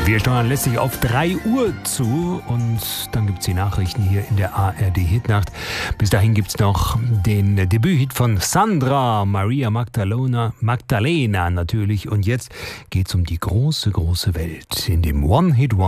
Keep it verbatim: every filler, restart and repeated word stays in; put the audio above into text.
Wir steuern letztlich auf drei Uhr zu und dann gibt es die Nachrichten hier in der A R D-Hitnacht. Bis dahin gibt es noch den Debüthit von Sandra, Maria Magdalena, Magdalena natürlich. Und jetzt geht es um die große, große Welt in dem One-Hit-Wonder.